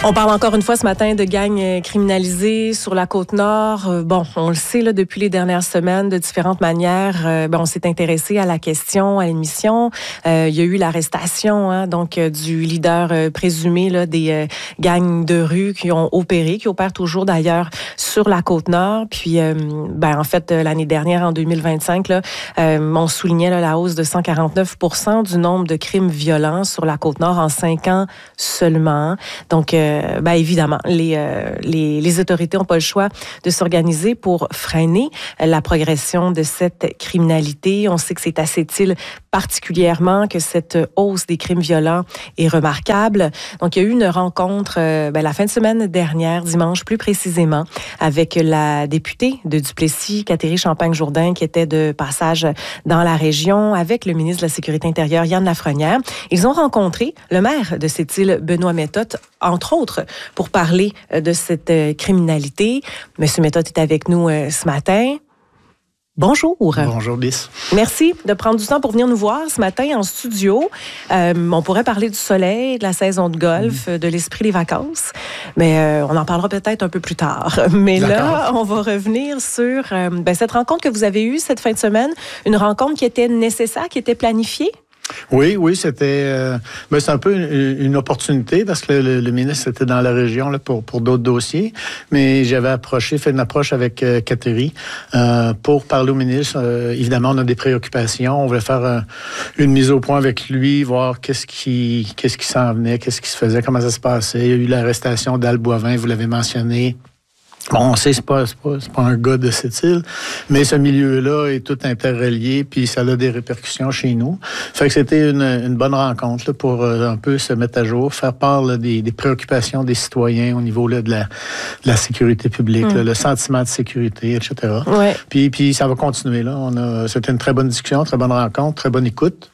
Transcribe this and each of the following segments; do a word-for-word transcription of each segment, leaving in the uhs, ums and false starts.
On parle encore une fois ce matin de gangs criminalisés sur la Côte-Nord. Euh, bon, on le sait là, depuis les dernières semaines, de différentes manières. Euh, ben, on s'est intéressé à la question, à l'émission. Euh, il y a eu l'arrestation hein, donc euh, du leader euh, présumé là, des euh, gangs de rue qui ont opéré, qui opèrent toujours d'ailleurs sur la Côte-Nord. Puis, euh, ben, en fait, l'année dernière, en deux mille vingt-cinq, là, euh, on soulignait là, la hausse de cent quarante-neuf pour cent du nombre de crimes violents sur la Côte-Nord en cinq ans seulement. Donc, euh, ben évidemment, les, euh, les, les autorités n'ont pas le choix de s'organiser pour freiner la progression de cette criminalité. On sait que c'est à Sept-Îles particulièrement que cette hausse des crimes violents est remarquable. Donc, il y a eu une rencontre euh, ben, la fin de semaine dernière, dimanche plus précisément, avec la députée de Duplessis, Catherine Champagne-Jourdain, qui était de passage dans la région, avec le ministre de la Sécurité intérieure, Yann Lafrenière. Ils ont rencontré le maire de Sept-Îles, Benoît Méthode, entre autres, pour parler de cette criminalité. Monsieur Méthode est avec nous ce matin. Bonjour. Bonjour, Lys. Merci de prendre du temps pour venir nous voir ce matin en studio. Euh, on pourrait parler du soleil, de la saison de golf, mmh. de l'esprit des vacances, mais euh, on en parlera peut-être un peu plus tard. Mais D'accord. là, on va revenir sur euh, ben, cette rencontre que vous avez eue cette fin de semaine, une rencontre qui était nécessaire, qui était planifiée. Oui, oui, c'était euh, ben c'est un peu une, une opportunité parce que le, le ministre était dans la région là, pour, pour d'autres dossiers, mais j'avais approché, fait une approche avec euh, Catherine euh, pour parler au ministre. Euh, évidemment, on a des préoccupations. On voulait faire un, une mise au point avec lui, voir qu'est-ce qui, qu'est-ce qui s'en venait, qu'est-ce qui se faisait, comment ça se passait. Il y a eu l'arrestation d'Al Boivin, vous l'avez mentionné. Bon, on sait que c'est pas, c'est pas, c'est pas un gars de Sept-Îles, mais ce milieu-là est tout interrelié, puis ça a des répercussions chez nous. Fait que c'était une, une bonne rencontre là, pour euh, un peu se mettre à jour, faire part là, des, des préoccupations des citoyens au niveau là, de, la, de la sécurité publique, mmh. là, le sentiment de sécurité, et cetera. Ouais. Puis, puis ça va continuer. Là. On a, c'était une très bonne discussion, très bonne rencontre, très bonne écoute.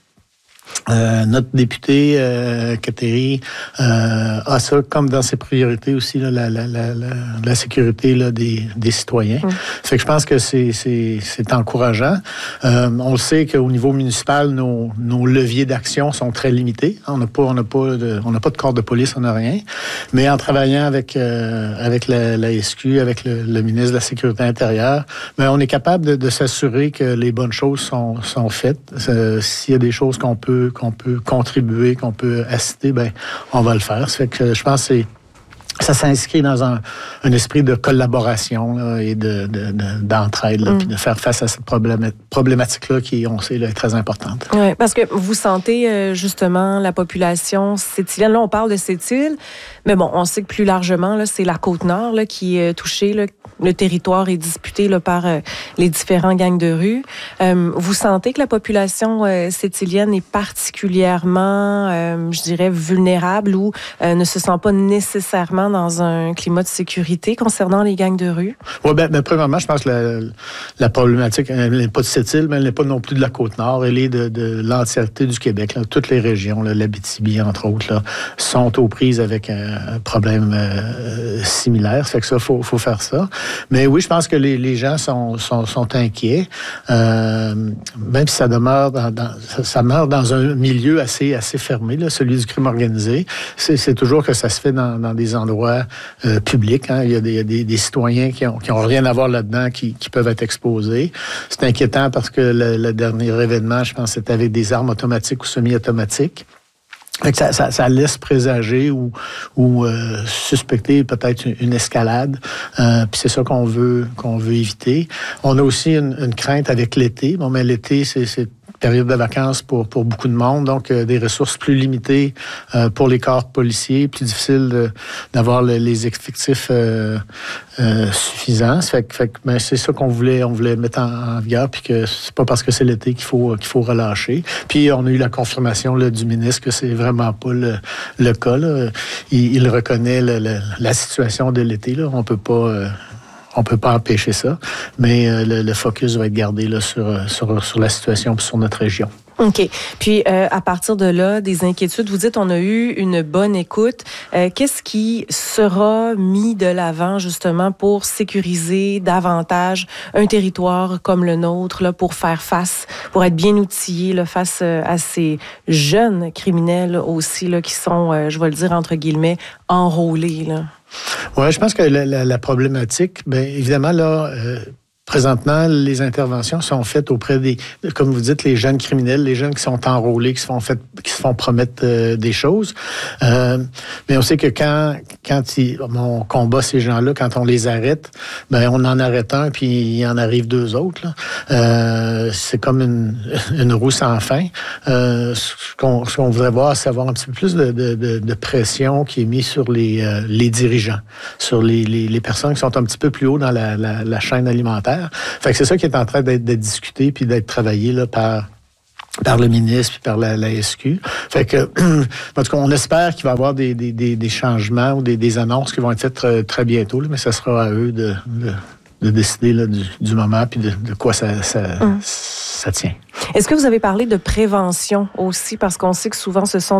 Euh, notre député, euh, Catherine, euh, a ça comme dans ses priorités aussi, là, la, la, la, la, la sécurité là, des, des citoyens. Mmh. Fait que je pense que c'est, c'est, c'est encourageant. Euh, on le sait qu'au niveau municipal, nos, nos leviers d'action sont très limités. On n'a pas, on n'a pas de, on n'a pas de corps de police, on n'a rien. Mais en travaillant avec, euh, avec la, la S Q, avec le, le ministre de la Sécurité intérieure, ben, on est capable de, de s'assurer que les bonnes choses sont, sont faites. Euh, s'il y a des choses qu'on peut qu'on peut contribuer, qu'on peut assister, ben on va le faire. Ça fait que je pense que c'est ça s'inscrit dans un, un esprit de collaboration là, et de, de, de, d'entraide, là, mm. puis de faire face à cette problématique-là qui, on sait, là, est très importante. Oui, parce que vous sentez euh, justement la population sept-îlienne. Là, on parle de Sept-Îles, mais bon, on sait que plus largement, là, c'est la Côte-Nord là, qui est touchée. Là, le territoire est disputé là, par euh, les différents gangs de rue. Euh, vous sentez que la population euh, sept-îlienne est particulièrement, euh, je dirais, vulnérable ou euh, ne se sent pas nécessairement dans un climat de sécurité concernant les gangs de rue? Oui, bien, ben, premièrement, je pense que la, la problématique, elle n'est pas de Sept-Îles, mais elle n'est pas non plus de la Côte-Nord. Elle est de, de l'entièreté du Québec. Là. Toutes les régions, là, l'Abitibi, entre autres, là, sont aux prises avec un, un problème euh, similaire. Ça fait que ça, il faut, faut faire ça. Mais oui, je pense que les, les gens sont, sont, sont inquiets. Euh, même si ça demeure dans, dans, ça, ça meurt dans un milieu assez, assez fermé, là, celui du crime organisé. C'est, c'est toujours que ça se fait dans, dans des endroits Euh, public. Hein. Il y a, des, il y a des, des citoyens qui n'ont qui ont rien à voir là-dedans qui, qui peuvent être exposés. C'est inquiétant parce que le, le dernier événement, je pense, c'était avec des armes automatiques ou semi-automatiques. Fait que ça, ça, ça laisse présager ou, ou euh, suspecter peut-être une, une escalade. Euh, puis c'est ça qu'on veut, qu'on veut éviter. On a aussi une, une crainte avec l'été. Bon, mais l'été, c'est... c'est période de vacances pour, pour beaucoup de monde, donc euh, des ressources plus limitées euh, pour les corps policiers, plus difficile de, d'avoir le, les effectifs euh, euh, suffisants. Fait, fait que ben, c'est ça qu'on voulait, on voulait mettre en, en vigueur, puis que c'est pas parce que c'est l'été qu'il faut, qu'il faut relâcher. Puis on a eu la confirmation là, du ministre que c'est vraiment pas le, le cas. Là. Il, il reconnaît le, le, la situation de l'été. Là. On peut pas... Euh, On peut pas empêcher ça, mais euh, le, le focus va être gardé là, sur, sur, sur la situation et sur notre région. OK. Puis, euh, à partir de là, des inquiétudes, vous dites on a eu une bonne écoute. Euh, qu'est-ce qui sera mis de l'avant, justement, pour sécuriser davantage un territoire comme le nôtre, là, pour faire face, pour être bien outillé là, face à ces jeunes criminels aussi, là, qui sont, euh, je vais le dire entre guillemets, enrôlés, là? Oui, je pense que la, la, la problématique, bien évidemment, là... Euh, Présentement, les interventions sont faites auprès des, comme vous dites, les jeunes criminels, les jeunes qui sont enrôlés, qui se font, fait, qui se font promettre euh, des choses. Euh, mais on sait que quand, quand ils, on combat ces gens-là, quand on les arrête, ben on en arrête un, puis il en arrive deux autres. Là. Euh, c'est comme une, une roue sans fin. Euh, ce, qu'on, ce qu'on voudrait voir, c'est avoir un petit peu plus de, de, de, de pression qui est mise sur les, euh, les dirigeants, sur les, les, les personnes qui sont un petit peu plus haut dans la, la, la chaîne alimentaire. Fait que c'est ça qui est en train d'être, d'être discuté puis d'être travaillé là, par, par le ministre puis par la, la S Q. Fait que, en tout cas, on espère qu'il va y avoir des, des, des, des changements ou des, des annonces qui vont être faites très, très bientôt, là, mais ce sera à eux de, de, de décider là, du, du moment puis de, de quoi ça, ça, hum. ça tient. Est-ce que vous avez parlé de prévention aussi? Parce qu'on sait que souvent, ce sont